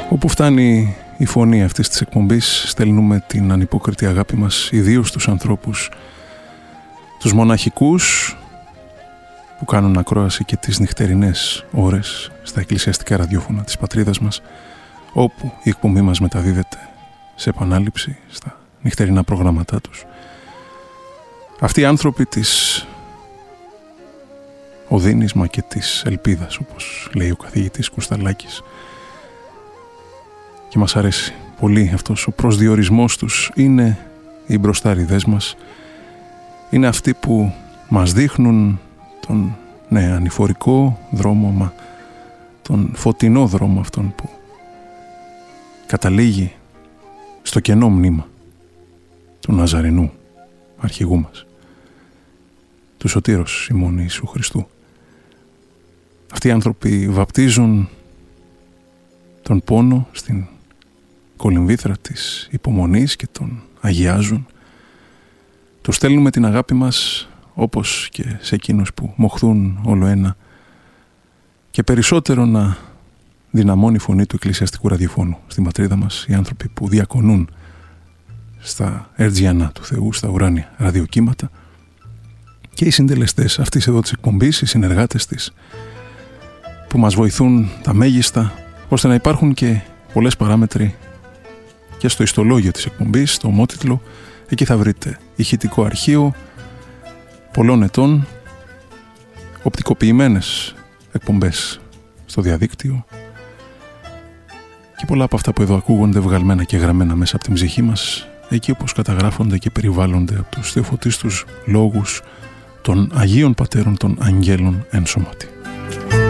Όπου φτάνει η φωνή αυτής της εκπομπής, στέλνουμε την ανυπόκριτη αγάπη μας ιδίως στους ανθρώπους, τους μοναχικούς που κάνουν ακρόαση και τις νυχτερινές ώρες στα εκκλησιαστικά ραδιόφωνα της πατρίδας μας, όπου η εκπομπή μας μεταδίδεται σε επανάληψη στα νυχτερινά προγράμματά τους. Αυτοί οι άνθρωποι της οδύνης μα και της ελπίδας, όπως λέει ο καθηγητής Κουσταλάκης, και μας αρέσει πολύ αυτός ο προσδιορισμός τους, είναι οι μπροστάριδες μας, είναι αυτοί που μας δείχνουν τον ανηφορικό δρόμο, μα τον φωτεινό δρόμο αυτόν που καταλήγει στο κενό μνήμα του Ναζαρενού αρχηγού μας, του Σωτήρος ημών Ιησού Χριστού. Αυτοί οι άνθρωποι βαπτίζουν τον πόνο στην κολυμβήθρα της υπομονής και τον αγιάζουν. Τους στέλνουμε την αγάπη μας, όπως και σε εκείνους που μοχθούν όλο ένα και περισσότερο να δυναμώνει η φωνή του εκκλησιαστικού ραδιοφώνου στην πατρίδα μας, οι άνθρωποι που διακονούν στα Ερτζιανά του Θεού, στα ουράνια ραδιοκύματα, και οι συντελεστές αυτής εδώ της εκπομπής, οι συνεργάτες της, που μας βοηθούν τα μέγιστα, ώστε να υπάρχουν και πολλές παράμετροι και στο ιστολόγιο της εκπομπής, στο ομότιτλο. Εκεί θα βρείτε ηχητικό αρχείο πολλών ετών, οπτικοποιημένες εκπομπές στο διαδίκτυο και πολλά από αυτά που εδώ ακούγονται βγαλμένα και γραμμένα μέσα από την ψυχή μας, εκεί όπως καταγράφονται και περιβάλλονται από τους θεοφωτίστους λόγους των Αγίων Πατέρων των Αγγέλων εν σώματι.